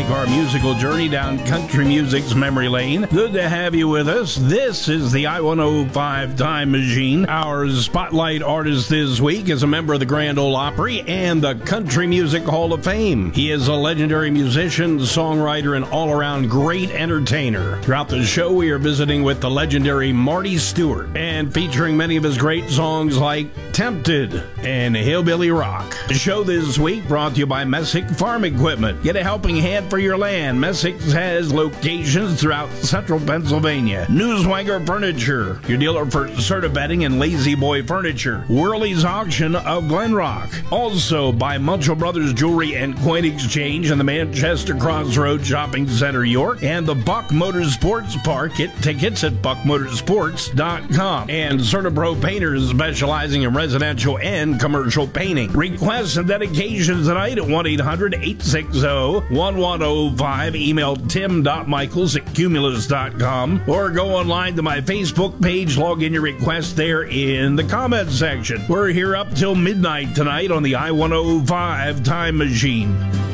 take our musical journey down country music's memory lane. Good to have you with us. This is the I-105 Time Machine. Our spotlight artist this week is a member of the Grand Ole Opry and the Country Music Hall of Fame. He is a legendary musician, songwriter, and all-around great entertainer. Throughout the show, we are visiting with the legendary Marty Stuart and featuring many of his great songs like Tempted and Hillbilly Rock. The show this week brought to you by Messick Farm Equipment. Get a helping hand for your land. Messick has locations throughout central Pennsylvania. Newswanger Furniture, your dealer for Serta Bedding and Lazy Boy Furniture. Worley's Auction of Glen Rock. Also by Munchell Brothers Jewelry and Coin Exchange in the Manchester Crossroads Shopping Center, York. And the Buck Motorsports Park. Get tickets at buckmotorsports.com. And Serta Pro Painters, specializing in residential and commercial painting. Requests and dedications tonight at 1-800-860-1105. Email tim.michaels@cumulus.com or go online to my Facebook page. Log in your request there in the comments section. We're here up till midnight tonight on the I-105 Time Machine.